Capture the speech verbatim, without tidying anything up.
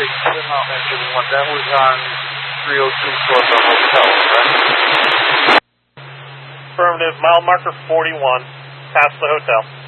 six seven mile marker one. That was on three oh two Source Hotel, correct? Affirmative, mile marker forty-one, past the hotel.